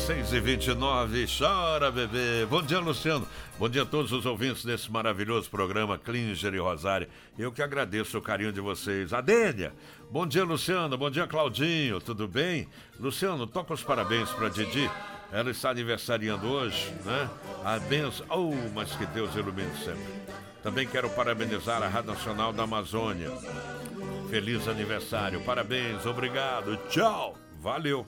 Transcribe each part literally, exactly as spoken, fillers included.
seis e vinte e nove, chora bebê. Bom dia, Luciano. Bom dia a todos os ouvintes desse maravilhoso programa Klinger e Rosário. Eu que agradeço o carinho de vocês. Adênia, bom dia, Luciano. Bom dia, Claudinho. Tudo bem? Luciano, toca os parabéns para Didi. Ela está aniversariando hoje, né? A benção. Oh, mas que Deus ilumine sempre. Também quero parabenizar a Rádio Nacional da Amazônia. Feliz aniversário. Parabéns, obrigado. Tchau. Valeu.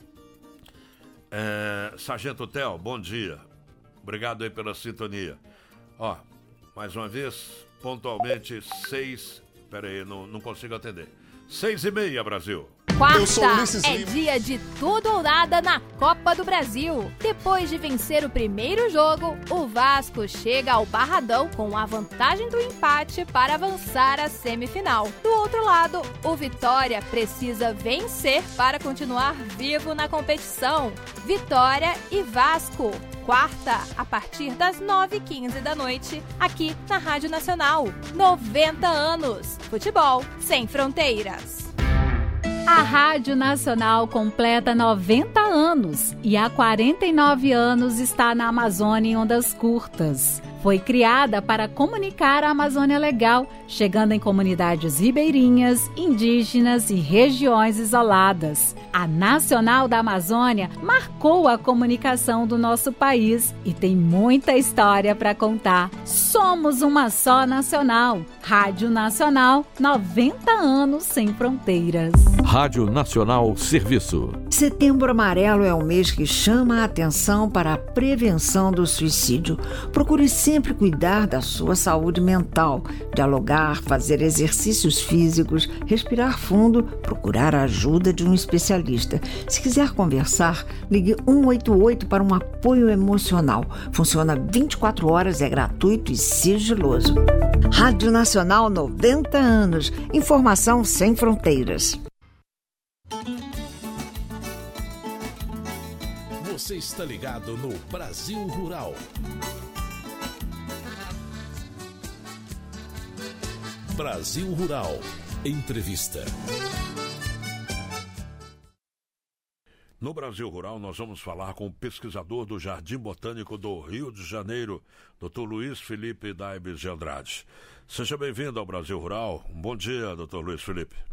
É, Sargento Theo, bom dia. Obrigado aí pela sintonia. Ó, mais uma vez, pontualmente, seis. Pera aí, não, não consigo atender. Seis e meia, Brasil. Quarta é dia de tudo ou nada na Copa do Brasil. Depois de vencer o primeiro jogo, o Vasco chega ao Barradão com a vantagem do empate para avançar à semifinal. Do outro lado, o Vitória precisa vencer para continuar vivo na competição. Vitória e Vasco. Quarta, a partir das nove e quinze da noite, aqui na Rádio Nacional. noventa anos. Futebol sem fronteiras. A Rádio Nacional completa noventa anos e há quarenta e nove anos está na Amazônia em ondas curtas. Foi criada para comunicar a Amazônia Legal, chegando em comunidades ribeirinhas, indígenas e regiões isoladas. A Nacional da Amazônia marcou a comunicação do nosso país e tem muita história para contar. Somos uma só nacional. Rádio Nacional, noventa anos sem fronteiras. Rádio Nacional Serviço. Setembro Amarelo é o mês que chama a atenção para a prevenção do suicídio. Procure sempre cuidar da sua saúde mental, dialogar, fazer exercícios físicos, respirar fundo, procurar a ajuda de um especialista. Se quiser conversar, ligue um oito oito para um apoio emocional. Funciona vinte e quatro horas, é gratuito e sigiloso. Rádio Nacional, noventa anos. Informação sem fronteiras. Você está ligado no Brasil Rural. Brasil Rural. Entrevista. No Brasil Rural, nós vamos falar com o pesquisador do Jardim Botânico do Rio de Janeiro, doutor Luiz Felipe Daibes de Andrade. Seja bem-vindo ao Brasil Rural. Um bom dia, doutor Luiz Felipe.